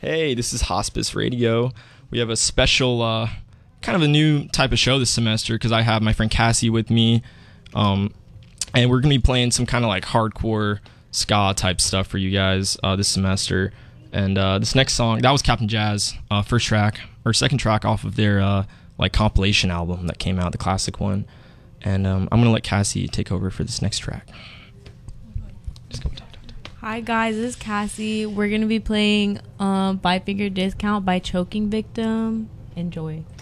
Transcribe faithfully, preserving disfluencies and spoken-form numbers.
Hey, this is Hospice Radio. We have a special, uh, kind of a new type of show this semester because I have my friend Cassie with me. Um, and we're going to be playing some kind of like hardcore ska type stuff for you guys uh, this semester. And uh, this next song, that was Captain Jazz, uh, first track, or second track off of their uh, like compilation album that came out, the classic one. And um, I'm going to let Cassie take over for this next track. Just go talk. Hi guys, this is Cassie. We're going to be playing um, Five Finger Discount by Choking Victim. Enjoy.